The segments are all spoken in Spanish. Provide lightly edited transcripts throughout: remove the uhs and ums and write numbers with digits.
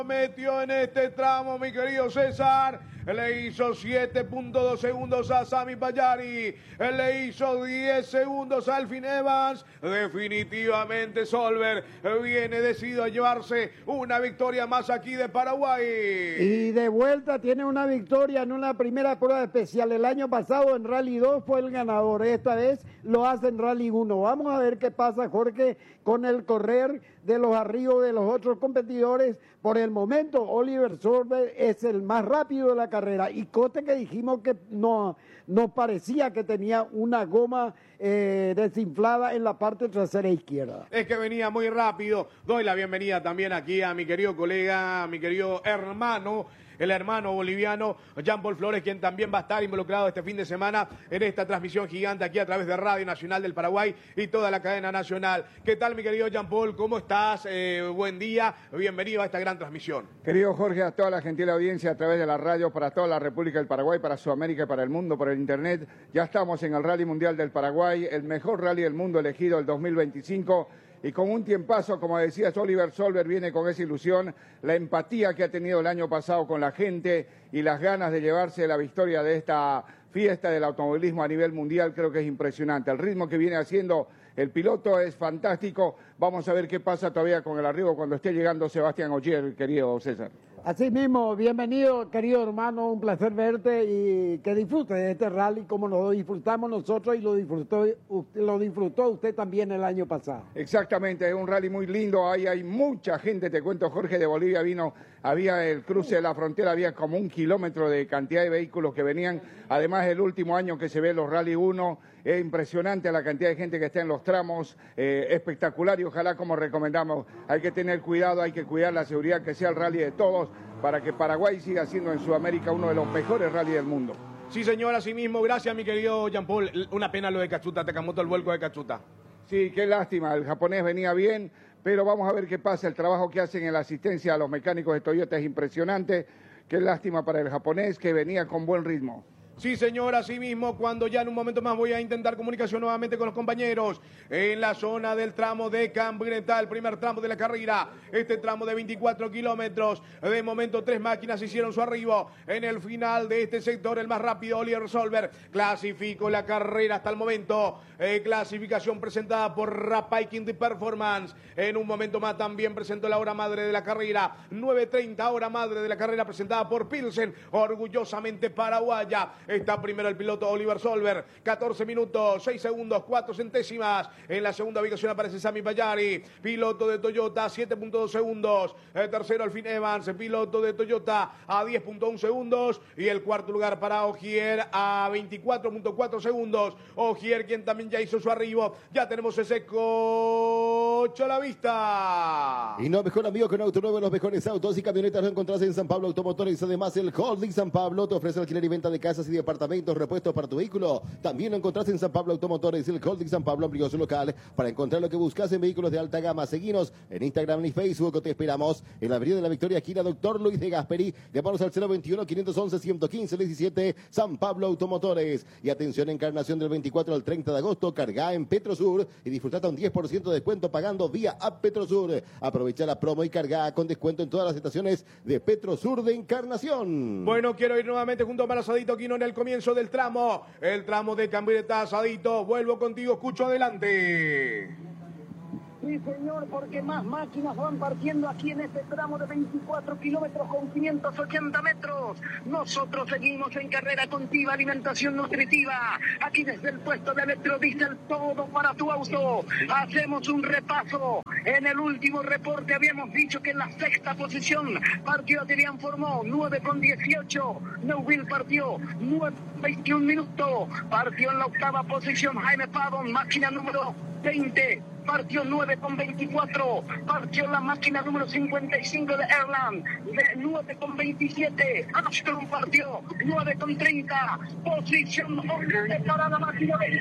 Metió en este tramo, mi querido César. Le hizo 7.2 segundos a Sami Payari. Le hizo 10 segundos a Elfyn Evans. Definitivamente Solberg viene decidido a llevarse una victoria más aquí de Paraguay. Y de vuelta tiene una victoria en una primera prueba especial. El año pasado en Rally 2 fue el ganador. Esta vez lo hace en Rally 1. Vamos a ver qué pasa, Jorge, con el correr de los arribos de los otros competidores. Por el momento, Oliver Solberg es el más rápido de la carrera. Y coste que dijimos que no parecía que tenía una goma desinflada en la parte trasera izquierda. Es que venía muy rápido. Doy la bienvenida también aquí a mi querido colega, a mi querido hermano, el hermano boliviano Jean-Paul Flores, quien también va a estar involucrado este fin de semana en esta transmisión gigante aquí a través de Radio Nacional del Paraguay y toda la cadena nacional. ¿Qué tal, mi querido Jean-Paul? ¿Cómo estás? Buen día, bienvenido a esta gran transmisión. Querido Jorge, a toda la gentil audiencia a través de la radio, para toda la República del Paraguay, para Sudamérica y para el mundo, por el internet. Ya estamos en el Rally Mundial del Paraguay, el mejor rally del mundo elegido el 2025. Y con un tiempazo, como decías, Oliver Solberg viene con esa ilusión, la empatía que ha tenido el año pasado con la gente y las ganas de llevarse la victoria de esta fiesta del automovilismo a nivel mundial, creo que es impresionante. El ritmo que viene haciendo el piloto es fantástico. Vamos a ver qué pasa todavía con el arribo cuando esté llegando Sebastián Ogier, querido César. Así mismo, bienvenido, querido hermano, un placer verte y que disfrute de este rally como lo disfrutamos nosotros y lo disfrutó usted también el año pasado. Exactamente, es un rally muy lindo, hay mucha gente, te cuento, Jorge, de Bolivia vino, había el cruce de la frontera, había como 1 kilómetro de cantidad de vehículos que venían, además el último año que se ve los Rally 1, es impresionante la cantidad de gente que está en los tramos, espectacular y ojalá, como recomendamos, hay que tener cuidado, hay que cuidar la seguridad, que sea el rally de todos, para que Paraguay siga siendo en Sudamérica uno de los mejores rally del mundo. Sí, señor, así mismo. Gracias, mi querido Jean-Paul. Una pena lo de Katsuta, Takamoto, el vuelco de Katsuta. Sí, qué lástima. El japonés venía bien, pero vamos a ver qué pasa. El trabajo que hacen en la asistencia a los mecánicos de Toyota es impresionante. Qué lástima para el japonés que venía con buen ritmo. Sí, señor, así mismo, cuando ya en un momento más voy a intentar comunicación nuevamente con los compañeros en la zona del tramo de Cambreta, el primer tramo de la carrera, este tramo de 24 kilómetros. De momento 3 máquinas hicieron su arribo en el final de este sector, el más rápido, Oliver Solberg, clasificó la carrera hasta el momento, clasificación presentada por Rapaiking de Performance. En un momento más también presentó la hora madre de la carrera, 9:30, hora madre de la carrera presentada por Pilsen, orgullosamente paraguaya. Está primero el piloto Oliver Solberg, 14 minutos, 6 segundos, 4 centésimas. En la segunda ubicación aparece Sami Payari, piloto de Toyota, 7.2 segundos. El tercero, Elfyn Evans, piloto de Toyota, a 10.1 segundos. Y el cuarto lugar para Ogier, a 24.4 segundos. Ogier, quien también ya hizo su arribo. Ya tenemos ese coche a la vista. Y no mejor amigo que un auto nuevo, los mejores autos y camionetas lo encontrás en San Pablo Automotores. Además, el Holding San Pablo te ofrece alquiler y venta de casas y departamentos, repuestos para tu vehículo. También lo encontrás en San Pablo Automotores. El Holding San Pablo amplió su local para encontrar lo que buscas en vehículos de alta gama. Seguinos en Instagram y Facebook. Te esperamos en la Avenida de la Victoria, esquina Doctor Luis de Gasperi. Llámanos al 021-511-115-17, San Pablo Automotores. Y atención, Encarnación del 24 al 30 de agosto, carga en Petrosur y disfruta un 10% de descuento pagando vía App Petrosur. Aprovecha la promo y carga con descuento en todas las estaciones de Petrosur de Encarnación. Bueno, quiero ir nuevamente junto a Marasadito Quino en el comienzo del tramo. El tramo de Cambreta, Sadito. Vuelvo contigo, escucho adelante. Sí, señor, porque más máquinas van partiendo aquí en este tramo de 24 kilómetros con 580 metros. Nosotros seguimos en carrera contigo, alimentación nutritiva. Aquí desde el puesto de Electrodiesel, todo para tu auto. Hacemos un repaso. En el último reporte habíamos dicho que en la sexta posición partió Adrián Formó, 9:18. Neuvill partió 9:21 minutos. Partió en la octava posición Jaime Pavón, máquina número 20. Partió 9:24, partió la máquina número 55 de Erland, de 9:27, Armstrong partió 9:30, posición 11 para la máquina de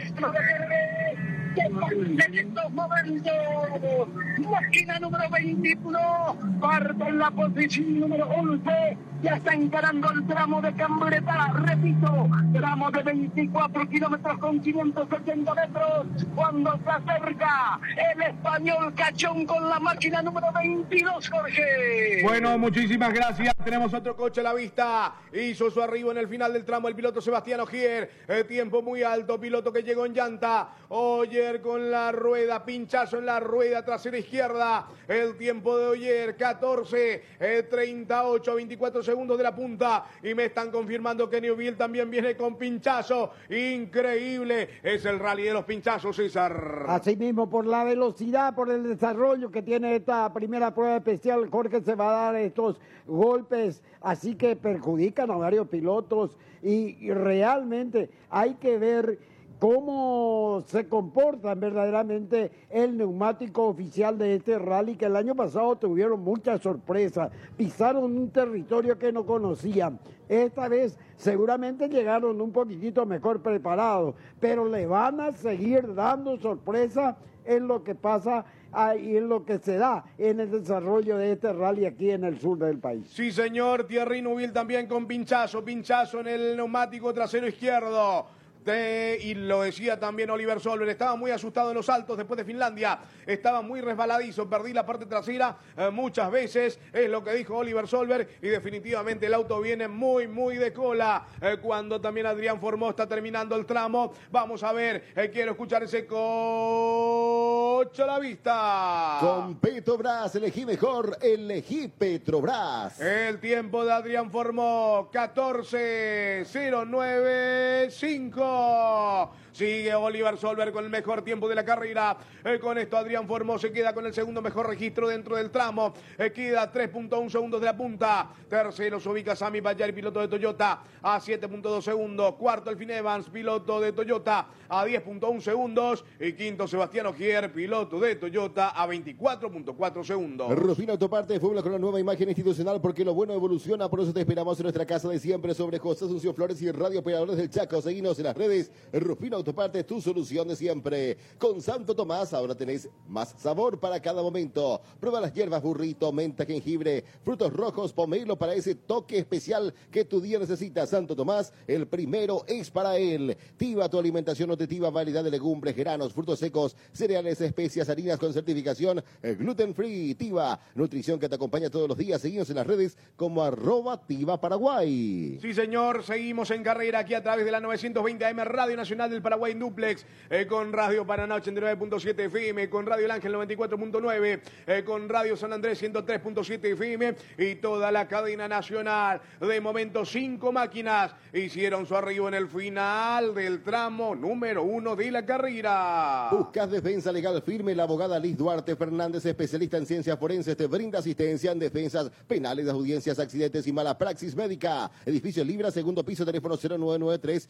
estos momentos, máquina número 21, parte en la posición número 11, ya está encarando el tramo de Cambretá, repito, tramo de 24 kilómetros con 580 metros, cuando se acerca el español Cachón con la máquina número 22, Jorge. Bueno, muchísimas gracias. Tenemos otro coche a la vista. Hizo su arribo en el final del tramo el piloto Sebastián Ogier. Tiempo muy alto, piloto que llegó en llanta. Ogier con la rueda, pinchazo en la rueda trasera izquierda. El tiempo de Ogier, 14:38, 24 segundos de la punta. Y me están confirmando que Neuville también viene con pinchazo. Increíble. Es el rally de los pinchazos, César. Así mismo, por la velocidad, por el desarrollo que tiene esta primera prueba especial, Jorge, se va a dar estos golpes, así que perjudican a varios pilotos y realmente hay que ver cómo se comportan verdaderamente el neumático oficial de este rally, que el año pasado tuvieron muchas sorpresas, pisaron un territorio que no conocían. Esta vez seguramente llegaron un poquitito mejor preparados, pero le van a seguir dando sorpresa en lo que pasa y en lo que se da en el desarrollo de este rally aquí en el sur del país. Sí, señor. Thierry Neuville también con pinchazo en el neumático trasero izquierdo. Y lo decía también Oliver Solberg, estaba muy asustado en los saltos después de Finlandia, estaba muy resbaladizo, perdí la parte trasera muchas veces, es lo que dijo Oliver Solberg, y definitivamente el auto viene muy de cola, cuando también Adrián Formó está terminando el tramo. Vamos a ver, quiero escuchar ese coche a la vista. Con Petrobras, elegí mejor, elegí Petrobras. El tiempo de Adrián Formó, 14:095. Sigue Oliver Solberg con el mejor tiempo de la carrera. Con esto Adrián Formó se queda con el segundo mejor registro dentro del tramo. Queda 3.1 segundos de la punta. Tercero se ubica Sami Bajaj, piloto de Toyota, a 7.2 segundos. Cuarto Elfyn Evans, piloto de Toyota, a 10.1 segundos. Y quinto Sebastián Ogier, piloto de Toyota, a 24.4 segundos. Rufino Autoparte Fórmula con una nueva imagen institucional, porque lo bueno evoluciona. Por eso te esperamos en nuestra casa de siempre, sobre José Asunción Flores y Radio Operadores del Chaco. Seguinos en las redes. Rufino Autoparte, tu solución de siempre. Con Santo Tomás ahora tenés más sabor para cada momento. Prueba las hierbas burrito, menta, jengibre, frutos rojos, pomelo para ese toque especial que tu día necesita. Santo Tomás, el primero es para él. Tiva, tu alimentación nutritiva, variedad de legumbres, granos, frutos secos, cereales, especias, harinas con certificación gluten free. Tiva, nutrición que te acompaña todos los días. Seguimos en las redes como @TivaParaguay. Sí, señor, seguimos en carrera aquí a través de la 920 AM Radio Nacional del Paraguay en duplex, con Radio Paraná 89.7 FM, con Radio El Ángel 94.9, con Radio San Andrés 103.7 FM y toda la cadena nacional. De momento 5 máquinas hicieron su arribo en el final del tramo número 1 de la carrera. Buscas defensa legal firme, la abogada Liz Duarte Fernández, especialista en ciencias forenses, te brinda asistencia en defensas penales, audiencias, accidentes y mala praxis médica. Edificio Libra, segundo piso, teléfono 0993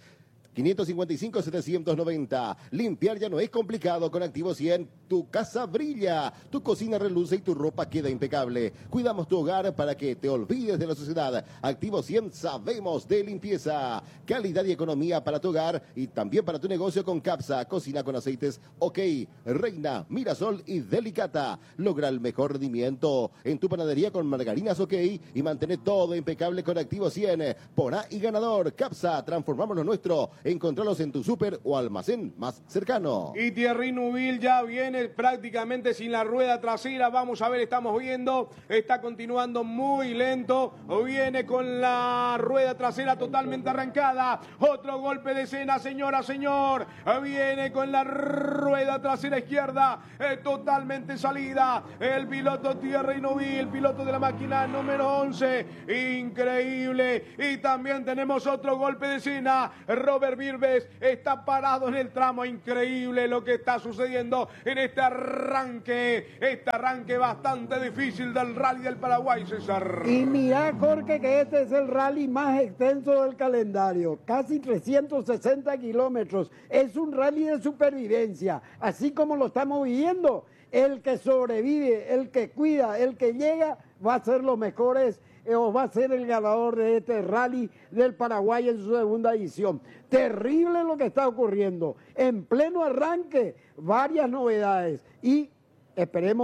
555-790. Limpiar ya no es complicado con Activo 100. Tu casa brilla, tu cocina reluce y tu ropa queda impecable. Cuidamos tu hogar para que te olvides de la sociedad. Activo 100, sabemos de limpieza. Calidad y economía para tu hogar y también para tu negocio con Capsa. Cocina con aceites OK, Reina, Mirasol y Delicata. Logra el mejor rendimiento en tu panadería con margarinas OK y mantén todo impecable con Activo 100. Poná y ganador. Capsa, transformamos lo nuestro. Encontralos en tu súper o almacén más cercano. Y Thierry Neuville ya viene prácticamente sin la rueda trasera. Vamos a ver, estamos viendo. Está continuando muy lento. Viene con la rueda trasera totalmente arrancada. Otro golpe de escena, señora, señor. Viene con la rueda trasera izquierda totalmente salida. El piloto Thierry Neuville, piloto de la máquina número 11. Increíble. Y también tenemos otro golpe de escena. Robert Virbes está parado en el tramo. Increíble lo que está sucediendo en este arranque bastante difícil del Rally del Paraguay, César. Y mira, Jorge, que este es el rally más extenso del calendario, casi 360 kilómetros. Es un rally de supervivencia, así como lo estamos viviendo. El que sobrevive, el que cuida, el que llega, va a ser los mejores o va a ser el ganador de este rally del Paraguay en su segunda edición. Terrible lo que está ocurriendo. En pleno arranque, varias novedades y esperemos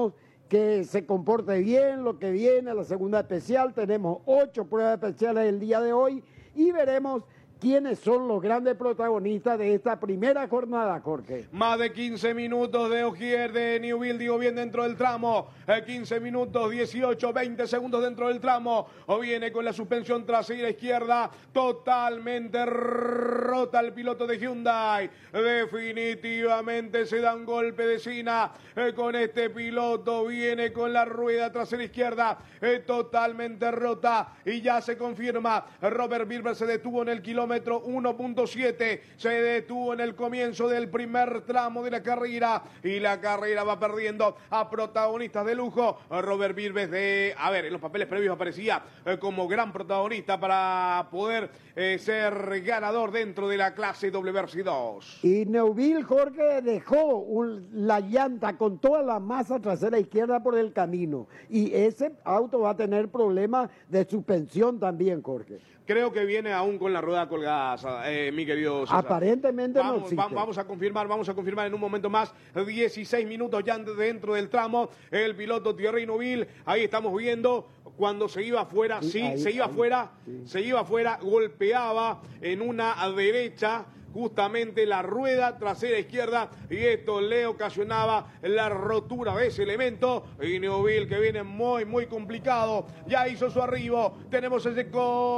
que se comporte bien lo que viene, la segunda especial. Tenemos 8 pruebas especiales el día de hoy y veremos quiénes son los grandes protagonistas de esta primera jornada, Jorge. Más de 15 minutos de Ogier de Newville, digo bien, dentro del tramo. 15 minutos, 18, 20 segundos dentro del tramo. O viene con la suspensión trasera izquierda totalmente rota el piloto de Hyundai. Definitivamente se da un golpe de cina con este piloto. Viene con la rueda trasera izquierda totalmente rota y ya se confirma. Robert Birber se detuvo en el kilómetro 1.7, se detuvo en el comienzo del primer tramo de la carrera y la carrera va perdiendo a protagonistas de lujo. Robert Birber en los papeles previos aparecía como gran protagonista para poder ser ganador dentro de la clase WRC2. Y Neuville, Jorge, dejó la llanta con toda la masa trasera izquierda por el camino y ese auto va a tener problemas de suspensión también, Jorge. Creo que viene aún con la rueda colgada, mi querido César. Aparentemente no existe. Vamos a confirmar en un momento más. 16 minutos ya dentro del tramo. El piloto Thierry Neuville, ahí estamos viendo cuando se iba afuera, se iba afuera, golpeaba en una derecha justamente la rueda trasera izquierda y esto le ocasionaba la rotura de ese elemento y Neuville que viene muy complicado, ya hizo su arribo, tenemos ese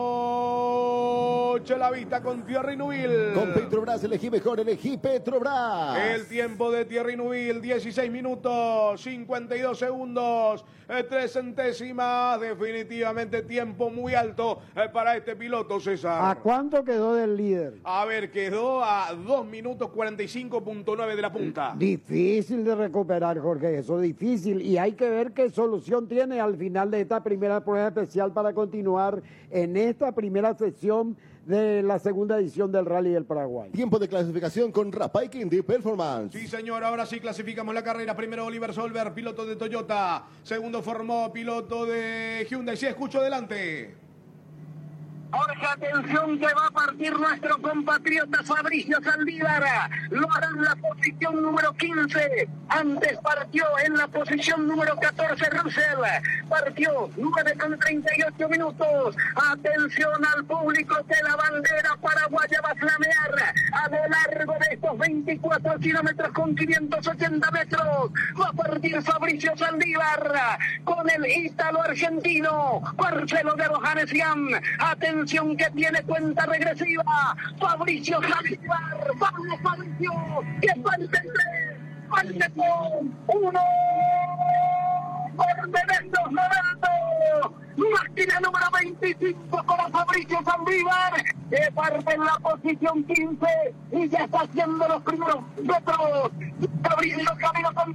coche a la vista con Thierry Neuville. Con Petrobras elegí mejor, elegí Petrobras. El tiempo de Thierry Neuville, 16 minutos, 52 segundos, 3 centésimas, definitivamente tiempo muy alto para este piloto, César. ¿A cuánto quedó del líder? A ver, quedó a 2 minutos 45.9 de la punta. Difícil de recuperar, Jorge, eso difícil. Y hay que ver qué solución tiene al final de esta primera prueba especial para continuar en esta primera sesión de la segunda edición del Rally del Paraguay. Tiempo de clasificación con Rapaikin de Performance. Sí, señor, ahora sí clasificamos la carrera. Primero Oliver Solberg, piloto de Toyota. Segundo formó piloto de Hyundai. Sí, escucho, adelante. Jorge, atención que va a partir nuestro compatriota Fabricio Saldívar. Lo hará en la posición número 15. Antes partió en la posición número 14 Russell. Partió 9:38 minutos. Atención al público que la bandera paraguaya va a flamear a lo largo de estos 24 kilómetros con 580 metros. Va a partir Fabricio Saldívar con el ítalo argentino Marcelo de Rojanesian. Atención que tiene cuenta regresiva. Fabricio Saldívar. Vamos, Fabricio. Que falte 3. Falte 1. Corte de estos momentos. Máquina número 25 para Fabricio Saldívar, que parte en la posición 15 y ya está haciendo los primeros metros. Está abriendo camino con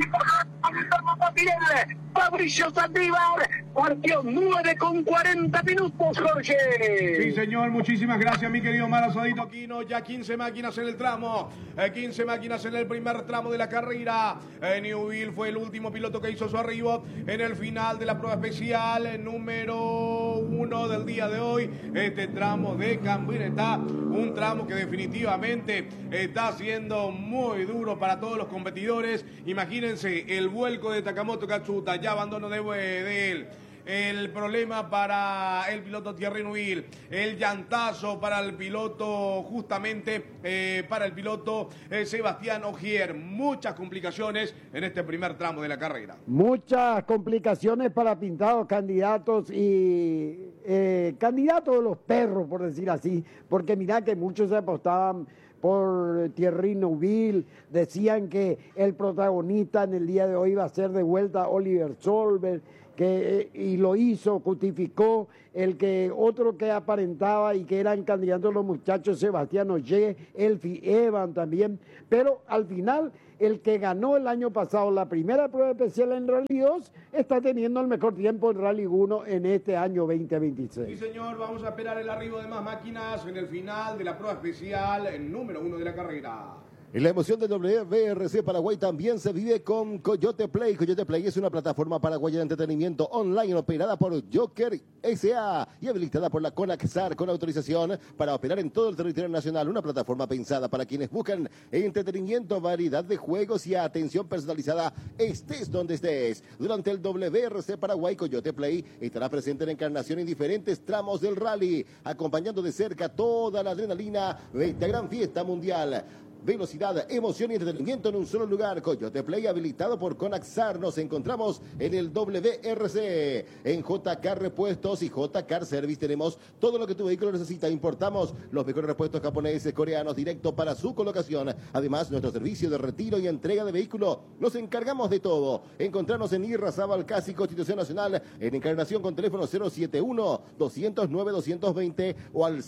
Fabricio Saldívar partió 9:40 minutos, Jorge. Sí, señor, muchísimas gracias, mi querido Marasadito Aquino. Ya 15 máquinas en el tramo, 15 máquinas en el primer tramo de la carrera. Neuville fue el último piloto que hizo su arribo en el final de la prueba especial número 1 del día de hoy. Este tramo de Cambreta, un tramo que definitivamente está siendo muy duro para todos los competidores. Imagínense el vuelco de Takamoto Katsuta, ya abandono de él. El problema para el piloto Thierry Neuville, el llantazo para el piloto, para el piloto Sebastián Ogier. Muchas complicaciones en este primer tramo de la carrera. Muchas complicaciones para pintados, candidatos y candidatos de los perros, por decir así, porque mirá que muchos se apostaban por Thierry Neuville, decían que el protagonista en el día de hoy iba a ser de vuelta Oliver Solberg, y lo hizo, justificó otro que aparentaba y que eran candidatos los muchachos Sebastián Ogier, Elfie Evan también, pero al final el que ganó el año pasado la primera prueba especial en Rally 2 está teniendo el mejor tiempo en Rally 1 en este año 2026. Sí, señor, vamos a esperar el arribo de más máquinas en el final de la prueba especial, el número 1 de la carrera. Y la emoción del WRC Paraguay también se vive con Coyote Play. Coyote Play es una plataforma paraguaya de entretenimiento online operada por Joker S.A. y habilitada por la CONAXAR con autorización para operar en todo el territorio nacional. Una plataforma pensada para quienes buscan entretenimiento, variedad de juegos y atención personalizada, estés donde estés. Durante el WRC Paraguay, Coyote Play estará presente en Encarnación en diferentes tramos del rally, acompañando de cerca toda la adrenalina de esta gran fiesta mundial. Velocidad, emoción y entretenimiento en un solo lugar. Coyote Play habilitado por Conaxar. Nos encontramos en el WRC. En JK Repuestos y JK Service tenemos todo lo que tu vehículo necesita. Importamos los mejores repuestos japoneses, coreanos, directo para su colocación. Además, nuestro servicio de retiro y entrega de vehículo. Nos encargamos de todo. Encontrarnos en Irrazábal, casi Constitución Nacional, en Encarnación con teléfono 071-209-220 o al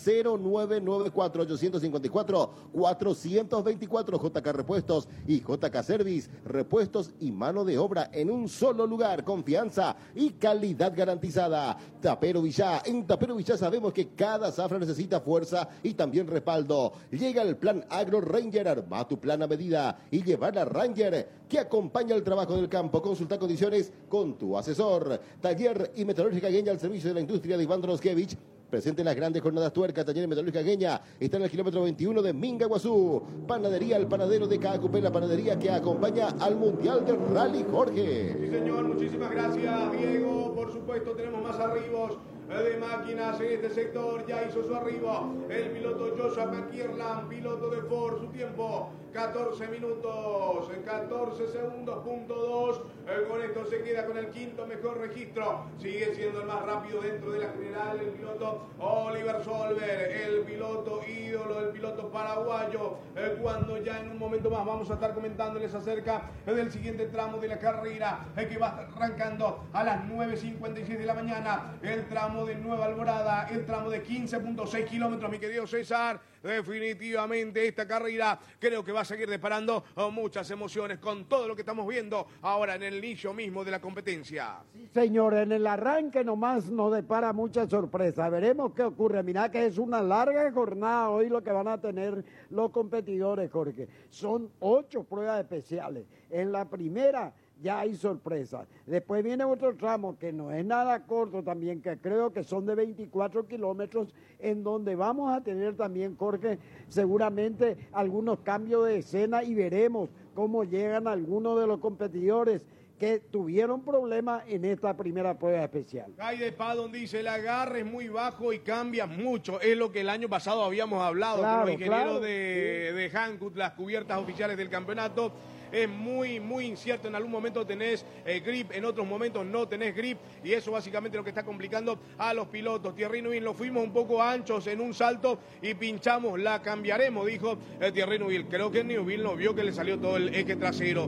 0994-854-424. JK Repuestos y JK Service, repuestos y mano de obra en un solo lugar, confianza y calidad garantizada. Tapero Villá, en Tapero Villá sabemos que cada zafra necesita fuerza y también respaldo. Llega el plan Agro Ranger, arma tu plan a medida y llevar a Ranger que acompaña el trabajo del campo. Consulta condiciones con tu asesor. Taller y Metalúrgica Gueña al servicio de la industria de Iván Droskevich. Presente en las grandes jornadas tuerca, Taller y Metalúrgica Gueña. Está en el kilómetro 21 de Mingaguazú. Panadería El Panadero de Caacupé, la panadería que acompaña al Mundial del Rally, Jorge. Sí, señor, muchísimas gracias, Diego. Por supuesto, tenemos más arribos de máquinas en este sector. Ya hizo su arribo el piloto Joshua McKierland, piloto de Ford. Su tiempo 14 minutos, 14 segundos, punto 2. Con esto se queda con el quinto mejor registro. Sigue siendo el más rápido dentro de la general el piloto Oliver Solver, el piloto ídolo, el piloto paraguayo. Cuando ya en un momento más vamos a estar comentándoles acerca del siguiente tramo de la carrera, que va a estar arrancando a las 9:56 de la mañana. El tramo de Nueva Alborada, el tramo de 15.6 kilómetros, mi querido César. Definitivamente esta carrera creo que va a seguir deparando muchas emociones con todo lo que estamos viendo ahora en el inicio mismo de la competencia. Sí, señor, en el arranque nomás nos depara mucha sorpresa. Veremos qué ocurre. Mirá que es una larga jornada hoy lo que van a tener los competidores, Jorge. Son 8 pruebas especiales. En la primera ya hay sorpresas. Después viene otro tramo que no es nada corto también, que creo que son de 24 kilómetros, en donde vamos a tener también, Jorge, seguramente algunos cambios de escena y veremos cómo llegan algunos de los competidores que tuvieron problemas en esta primera prueba especial. Jaide Padon dice, el agarre es muy bajo y cambia mucho. Es lo que el año pasado habíamos hablado con los ingenieros de Hankook, las cubiertas oficiales del campeonato. Es muy incierto, en algún momento tenés grip, en otros momentos no tenés grip, y eso básicamente es lo que está complicando a los pilotos. Thierry Neuville, nos fuimos un poco anchos en un salto y pinchamos, la cambiaremos, dijo Thierry Neuville. Creo que Neuville no vio que le salió todo el eje trasero.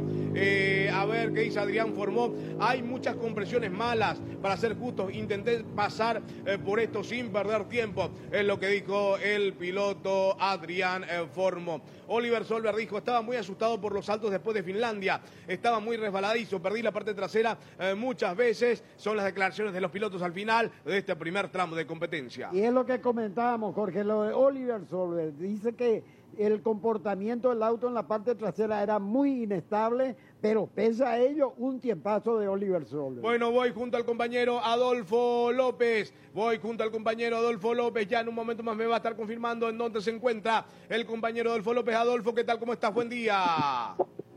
A ver qué dice Adrián Formó. Hay muchas compresiones malas, para ser justos, intenté pasar por esto sin perder tiempo, es lo que dijo el piloto Adrián Formó. Oliver Solver dijo, estaba muy asustado por los saltos después de Finlandia, estaba muy resbaladizo, perdí la parte trasera muchas veces. Son las declaraciones de los pilotos al final de este primer tramo de competencia. Y es lo que comentábamos, Jorge, lo de Oliver Solver. Dice que el comportamiento del auto en la parte trasera era muy inestable, pero pese a ello, un tiempazo de Oliver Solver. Bueno, voy junto al compañero Adolfo López. Ya en un momento más me va a estar confirmando en dónde se encuentra el compañero Adolfo López. Adolfo, ¿qué tal? ¿Cómo estás? Buen día.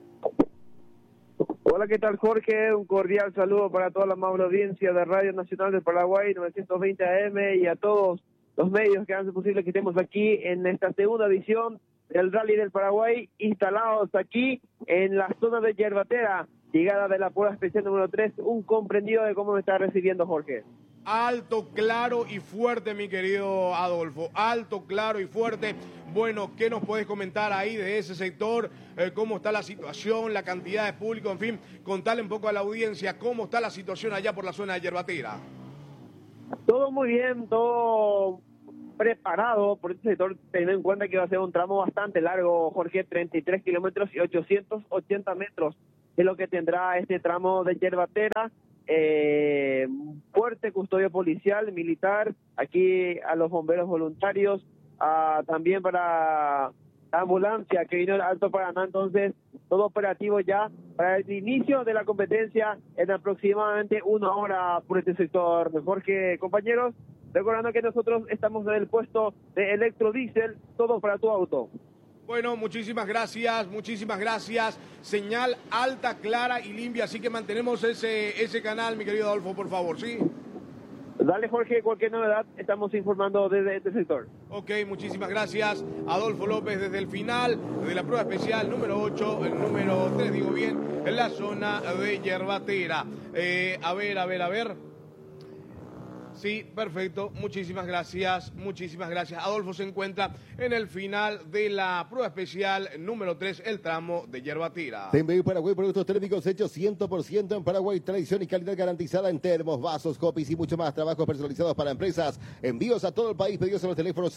Hola, ¿qué tal, Jorge? Un cordial saludo para toda la amable audiencia de Radio Nacional del Paraguay, 920 AM, y a todos los medios que hacen posible que estemos aquí en esta segunda edición del Rally del Paraguay, instalados aquí en la zona de Yerbatera, llegada de la prueba especial número 3, un comprendido de cómo me está recibiendo, Jorge. Alto, claro y fuerte, mi querido Adolfo. Alto, claro y fuerte. Bueno, ¿qué nos puedes comentar ahí de ese sector? ¿Cómo está la situación, la cantidad de público? En fin, contarle un poco a la audiencia cómo está la situación allá por la zona de Yerbatera. Todo muy bien, todo preparado por este sector, teniendo en cuenta que va a ser un tramo bastante largo, Jorge, 33 kilómetros y 880 metros es lo que tendrá este tramo de Yerbatera. Fuerte custodia policial, militar, aquí a los bomberos voluntarios, también para ambulancia que vino del Alto Paraná. Entonces, todo operativo ya para el inicio de la competencia en aproximadamente 1 hora por este sector. Jorge, compañeros, recordando que nosotros estamos en el puesto de electrodiesel, todo para tu auto. Bueno, muchísimas gracias. Señal alta, clara y limpia, así que mantenemos ese canal, mi querido Adolfo, por favor, ¿sí? Dale, Jorge, cualquier novedad, estamos informando desde este sector. Ok, muchísimas gracias. Adolfo López desde el final de la prueba especial número 8, el número 3, digo bien, en la zona de Yerbatera. A ver. Sí, perfecto. Muchísimas gracias. Adolfo se encuentra en el final de la prueba especial número 3, el tramo de Yerbatera. TMBU Paraguay, productos térmicos hechos 100% en Paraguay, tradición y calidad garantizada en termos, vasos, copies y mucho más. Trabajos personalizados para empresas. Envíos a todo el país. Pedidos en los teléfonos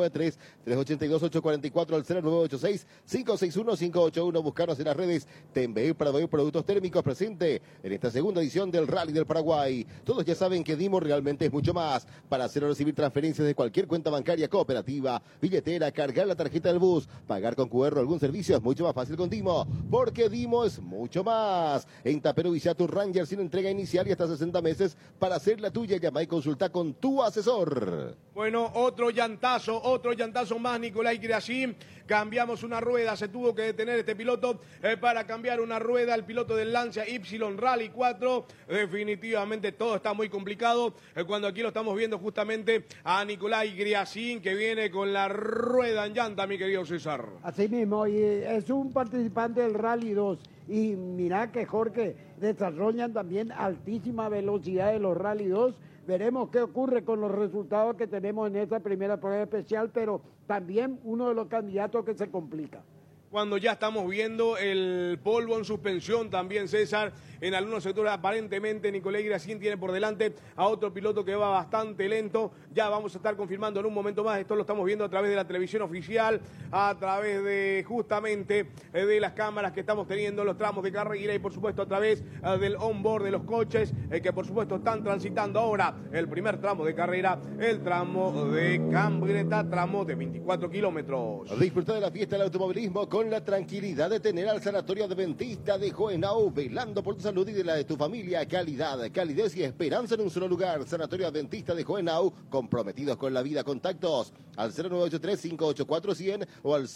0993-382-844 al 0986-561-581. Buscarnos en las redes. TMBU Paraguay, productos térmicos, presente en esta segunda edición del Rally del Paraguay. Todos ya saben que dimos realmente es mucho más. Para hacer o recibir transferencias de cualquier cuenta bancaria, cooperativa, billetera, cargar la tarjeta del bus, pagar con QR o algún servicio es mucho más fácil con Dimo, porque Dimo es mucho más. En Taperú Villa tu Ranger sin entrega inicial y hasta 60 meses para hacer la tuya. Llama y consulta con tu asesor. Bueno, otro llantazo más, Nicolai Creasín. Cambiamos una rueda, se tuvo que detener este piloto para cambiar una rueda, el piloto del Lancia Y Rally 4. Definitivamente todo está muy complicado cuando aquí lo estamos viendo justamente a Nicolai Creasín, que viene con la rueda en llanta, mi querido César. Así mismo, y es un participante del Rally 2. Y mira que Jorge desarrollan también altísima velocidad de los Rally 2. Veremos qué ocurre con los resultados que tenemos en esta primera prueba especial, pero también uno de los candidatos que se complica. Cuando ya estamos viendo el polvo en suspensión también, César, en algunos sectores aparentemente Nicolai Creasín tiene por delante a otro piloto que va bastante lento. Ya vamos a estar confirmando en un momento más, esto lo estamos viendo a través de la televisión oficial, a través de justamente de las cámaras que estamos teniendo en los tramos de carrera y por supuesto a través del onboard de los coches que por supuesto están transitando ahora el primer tramo de carrera, el tramo de Cambreta, tramo de 24 kilómetros. Disfruta de la fiesta del automovilismo con la tranquilidad de tener al Sanatorio Adventista de Hohenau, velando por tu salud y de la de tu familia. Calidad, calidez y esperanza en un solo lugar. Sanatorio Adventista de Hohenau, comprometidos con la vida. Contactos al 0983-584-100 o al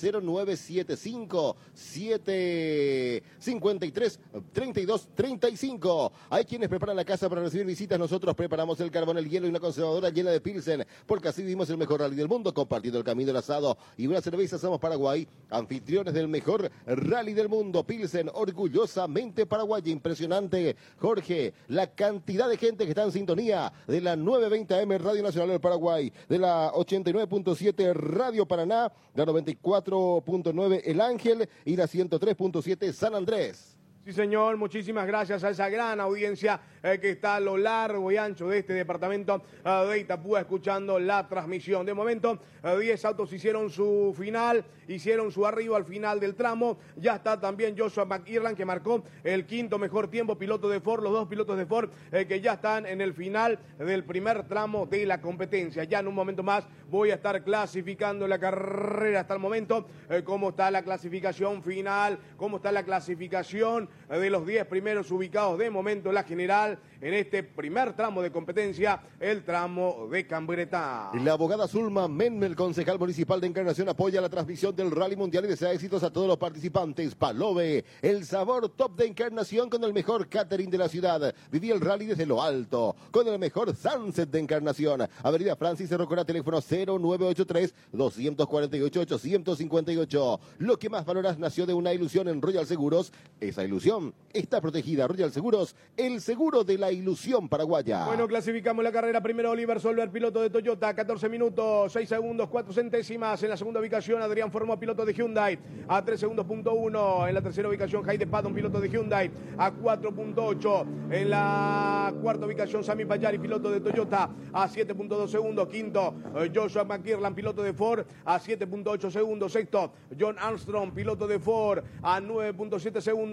0975-753-3235. Hay quienes preparan la casa para recibir visitas. Nosotros preparamos el carbón, el hielo y una conservadora llena de Pilsen, porque así vivimos el mejor rally del mundo, compartiendo el camino del asado y una cerveza. Somos Paraguay, anfitriones del mejor rally del mundo. Pilsen, orgullosamente paraguaya. Impresionante, Jorge, la cantidad de gente que está en sintonía de la 920 AM Radio Nacional del Paraguay, de la 89.7 Radio Paraná, la 94.9 El Ángel y la 103.7 San Andrés. Sí, señor, muchísimas gracias a esa gran audiencia que está a lo largo y ancho de este departamento de Itapúa escuchando la transmisión. De momento, 10 autos hicieron su final, hicieron su arribo al final del tramo. Ya está también Joshua McIrland, que marcó el quinto mejor tiempo, piloto de Ford, los dos pilotos de Ford que ya están en el final del primer tramo de la competencia. Ya en un momento más voy a estar clasificando la carrera hasta el momento, cómo está la clasificación final, cómo está la clasificación de los 10 primeros ubicados de momento en la general en este primer tramo de competencia, el tramo de Cambreta. La abogada Zulma Menmel, concejal municipal de Encarnación, apoya la transmisión del Rally Mundial y desea éxitos a todos los participantes. Palove, el sabor top de Encarnación con el mejor catering de la ciudad. Viví el rally desde lo alto, con el mejor sunset de Encarnación. Avenida Francis Cerrocora, teléfono 0983-248-858. Lo que más valoras nació de una ilusión en Royal Seguros. Esa ilusión está protegida. Royal Seguros, el seguro de la ilusión paraguaya. Bueno, clasificamos la carrera. Primero Oliver Solver, piloto de Toyota, 14 minutos, 6 segundos, 4 centésimas. En la segunda ubicación, Adrián Formó, piloto de Hyundai, a 3 segundos, punto 1. En la tercera ubicación, Heide Patton, piloto de Hyundai, a 4.8. En la cuarta ubicación, Sami Payari, piloto de Toyota, a 7.2 segundos. Quinto, Joshua McIrland, piloto de Ford, a 7.8 segundos. Sexto, John Armstrong, piloto de Ford, a 9.7 segundos. Séptimo,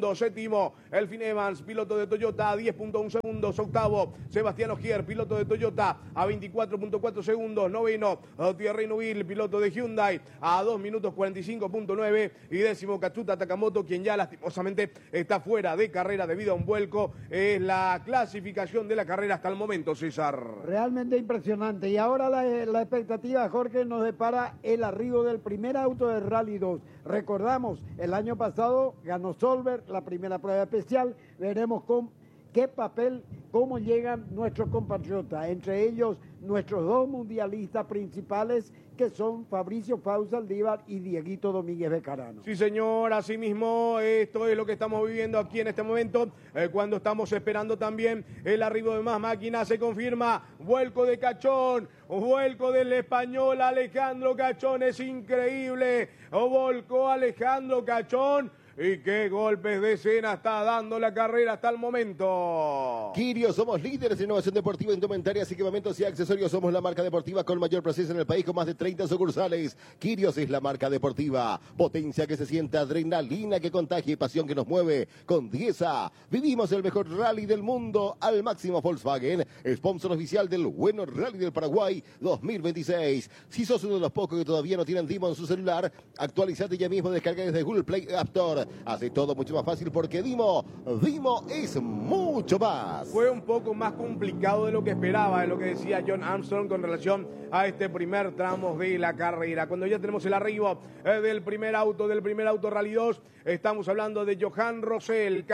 séptimo, Elfin Evans, piloto de Toyota, a 10.1 segundos. Octavo, Sebastián Ogier, piloto de Toyota, a 24.4 segundos. Noveno, Thierry Neuville, piloto de Hyundai, a 2 minutos 45.9. Y décimo, Katsuta Takamoto, quien ya lastimosamente está fuera de carrera debido a un vuelco. Es la clasificación de la carrera hasta el momento, César. Realmente impresionante. Y ahora la expectativa, Jorge, nos depara el arribo del primer auto de Rally 2. Recordamos, el año pasado ganó Solberg la primera prueba especial. Veremos con qué papel, cómo llegan nuestros compatriotas, entre ellos nuestros dos mundialistas principales, que son Fabricio Fau Saldívar y Dieguito Domínguez Becarano. Sí, señor, así mismo, esto es lo que estamos viviendo aquí en este momento, cuando estamos esperando también el arribo de más máquinas. Se confirma, vuelco de Cachón, vuelco del español Alejandro Cachón, es increíble, volcó Alejandro Cachón. Y qué golpes de escena está dando la carrera hasta el momento. Quirio, somos líderes en innovación deportiva, indumentarias, equipamientos y accesorios. Somos la marca deportiva con mayor presencia en el país, con más de 30 sucursales. Quirios es la marca deportiva. Potencia que se siente, adrenalina que contagia y pasión que nos mueve. Con Diesa, vivimos el mejor rally del mundo al máximo. Volkswagen, sponsor oficial del bueno Rally del Paraguay 2026. Si sos uno de los pocos que todavía no tienen Dimo en su celular, actualizate ya mismo, descarga desde Google Play App Store. Hace todo mucho más fácil porque Dimo es mucho más. Fue un poco más complicado de lo que esperaba, de lo que decía John Armstrong con relación a este primer tramo de la carrera. Cuando ya tenemos el arribo del primer auto Rally 2, estamos hablando de Johan Rosell,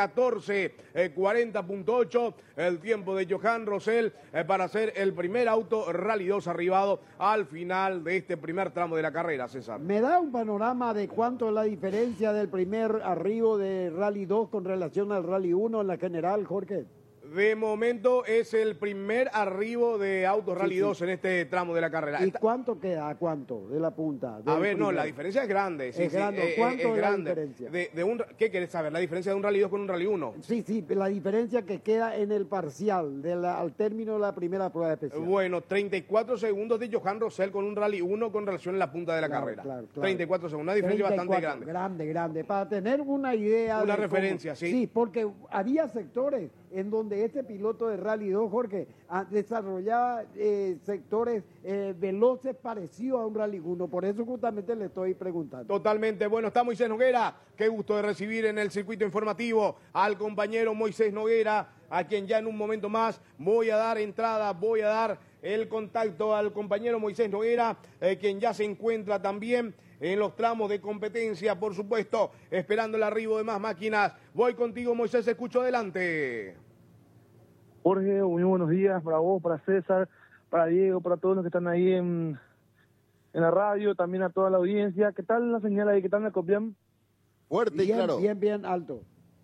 14:40.8, el tiempo de Johan Rosell para ser el primer auto Rally 2 arribado al final de este primer tramo de la carrera, César. ¿Me da un panorama de cuánto es la diferencia del primer arribo de Rally 2 con relación al Rally 1 en la general, Jorge? De momento es el primer arribo de autos Rally 2 en este tramo de la carrera. ¿Y cuánto queda? ¿A cuánto de la punta? A ver, no, la diferencia es grande. Es grande. ¿Cuánto es la diferencia? ¿Qué querés saber? ¿La diferencia de un Rally 2 con un Rally 1? Sí, la diferencia que queda en el parcial al término de la primera prueba especial. Bueno, 34 segundos de Johan Rosell con un Rally 1 con relación a la punta de la carrera. Claro. 34 segundos, una diferencia bastante grande. Grande, para tener una idea. Una referencia, sí. Sí, porque había sectores en donde este piloto de Rally 2, Jorge, desarrollaba sectores veloces parecidos a un Rally 1. Por eso justamente le estoy preguntando. Totalmente. Bueno, está Moisés Noguera. Qué gusto de recibir en el circuito informativo al compañero Moisés Noguera, a quien ya en un momento más voy a dar entrada, voy a dar el contacto al compañero Moisés Noguera, quien ya se encuentra también en los tramos de competencia, por supuesto, esperando el arribo de más máquinas. Voy contigo, Moisés, escucho adelante. Jorge, muy buenos días para vos, para César, para Diego, para todos los que están ahí en la radio, también a toda la audiencia. ¿Qué tal la señal ahí? ¿Qué tal me copian? Fuerte y claro. Bien alto.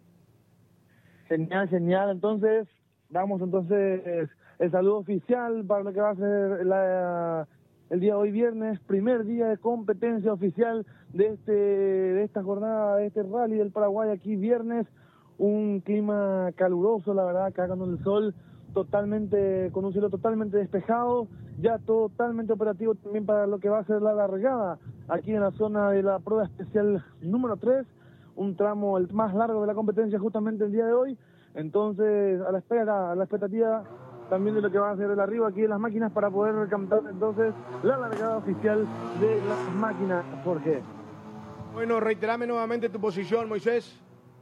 Genial. Entonces, damos el saludo oficial para lo que va a ser el día de hoy viernes, primer día de competencia oficial de esta jornada, de este Rally del Paraguay aquí viernes. Un clima caluroso, la verdad, cagando el sol, totalmente, con un cielo totalmente despejado, ya totalmente operativo también para lo que va a ser la largada aquí en la zona de la prueba especial número 3, un tramo el más largo de la competencia justamente el día de hoy. Entonces, a la expectativa también de lo que va a ser el arribo aquí de las máquinas para poder cantar entonces la largada oficial de las máquinas, Jorge. Bueno, reiterame nuevamente tu posición, Moisés.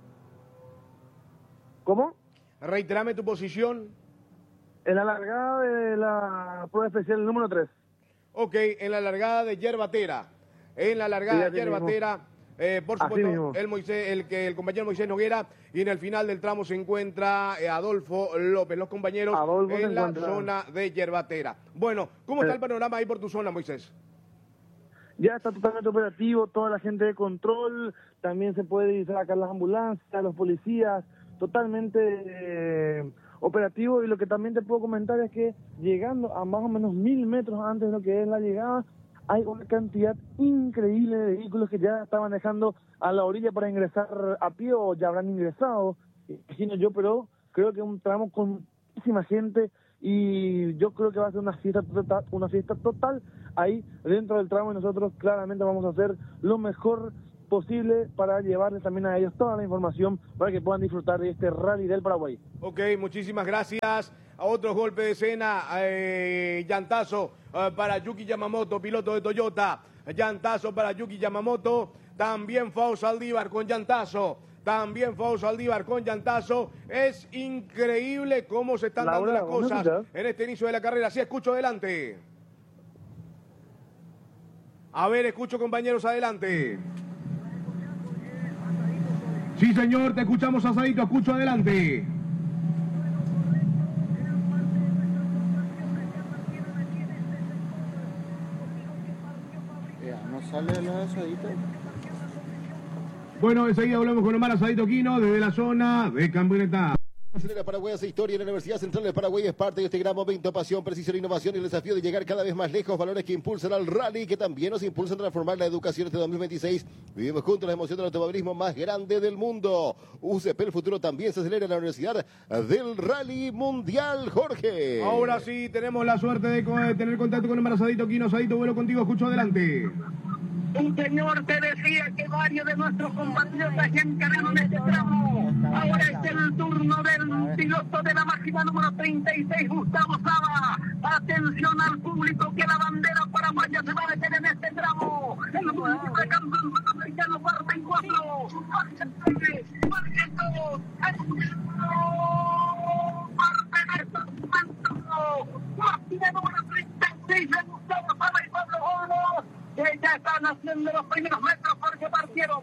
¿Cómo? Reiterame tu posición. En la largada de la prueba especial número 3. Ok, en la largada de Yerbatera. En la largada de Yerbatera, por supuesto, el compañero Moisés Noguera, y en el final del tramo se encuentra Adolfo López, los compañeros en la zona de Yerbatera. Bueno, ¿cómo está el panorama ahí por tu zona, Moisés? Ya está totalmente operativo, toda la gente de control, también se puede sacar las ambulancias, los policías, totalmente operativo. Y lo que también te puedo comentar es que llegando a más o menos 1000 metros antes de lo que es la llegada, hay una cantidad increíble de vehículos que ya estaban dejando a la orilla para ingresar a pie o ya habrán ingresado, imagino yo, pero creo que es un tramo con muchísima gente y yo creo que va a ser una fiesta total ahí dentro del tramo, y nosotros claramente vamos a hacer lo mejor posible para llevarles también a ellos toda la información para que puedan disfrutar de este Rally del Paraguay. Ok, muchísimas gracias. A otro golpe de escena, llantazo para Yuki Yamamoto, piloto de Toyota. Llantazo para Yuki Yamamoto. También Fausto Saldívar con llantazo. También Fausto Saldívar con llantazo. Es increíble cómo se están dando las cosas en este inicio de la carrera. Sí, escucho adelante. A ver, escucho compañeros, adelante. Sí, señor, te escuchamos, Asadito, escucho adelante. Ya, no sale el Asadito. Bueno, enseguida volvemos con Omar Asadito Quino desde la zona de Camioneta. Acelera Paraguay hace historia en la Universidad Central del Paraguay. Es parte de este gran momento, pasión, precisión, innovación y el desafío de llegar cada vez más lejos. Valores que impulsan al rally, que también nos impulsan a transformar la educación este 2026. Vivimos juntos la emoción del automovilismo más grande del mundo. UCP, el futuro también se acelera en la Universidad del Rally Mundial, Jorge. Ahora sí, tenemos la suerte de tener contacto con Omar Asadito Quino. Asadito, vuelo contigo, escucho adelante. Un señor te decía que varios de nuestros compatriotas ya encargaron este tramo. Ahora es el turno del piloto de la máquina número 36, Gustavo Saba. Atención al público que la bandera paraguaya se va a meter en este tramo. El municipio de campeón sudamericano parte en 4. Marquen todos. Parte de estos momentos. Máquina número 36 de Gustavo Saba y Pablo Olmos, que ya están haciendo los primeros metros porque partieron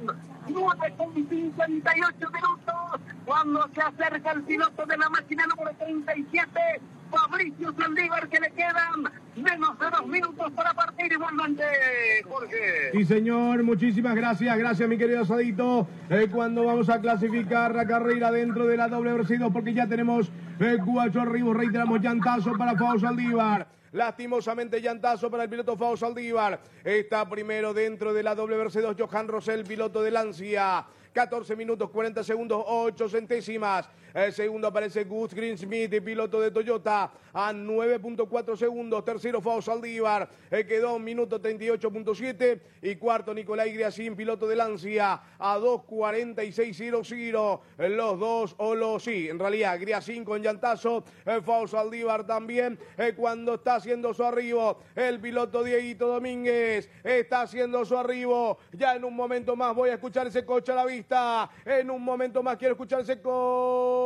9:58 minutos cuando se acerca el piloto de la máquina número 37, Fabricio Saldívar, que le quedan menos de 2 minutos para partir igualmente, Jorge. Sí, señor, muchísimas gracias. Gracias, mi querido Asadito. Cuando vamos a clasificar la carrera dentro de la doble versículo, porque ya tenemos 4 arribos, reiteramos, llantazo para Fausto Saldívar. Lastimosamente, llantazo para el piloto Fausto Saldívar. Está primero dentro de la WRC2 Johan Rosell, piloto de Lancia. 14 minutos, 40 segundos, 8 centésimas. El segundo aparece Gus Greensmith, piloto de Toyota, a 9.4 segundos. Tercero, Fausto Saldívar, quedó 1 minuto 38.7. Y cuarto, Nicolai Griacin, piloto de Lancia, a 2.46.00. Los dos, en realidad, Griacin con llantazo, Fausto Saldívar también. Cuando está haciendo su arribo, el piloto Dieguito Domínguez está haciendo su arribo. Ya en un momento más voy a escuchar ese coche a la vista. En un momento más quiero escuchar ese coche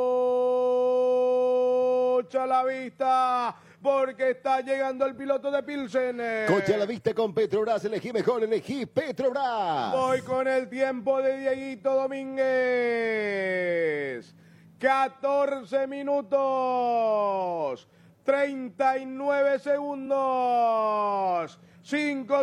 a la vista, porque está llegando el piloto de Pilsen. Coche a la vista con Petrobras, elegí mejor, elegí Petrobras. Voy con el tiempo de Dieguito Domínguez. 14 minutos, 39 segundos, 5